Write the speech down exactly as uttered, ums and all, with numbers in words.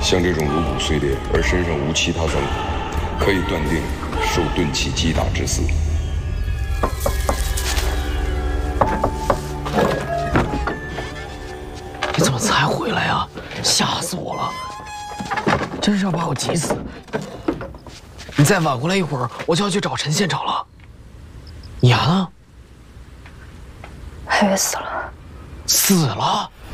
像这种颅骨碎裂而身上无其他脏腑，可以断定受钝器击打致死。 你怎么才回来呀？吓死我了！真是要把我急死！你再晚回来一会儿，我就要去找陈县长了。雅呢？ 海月死了。 死了？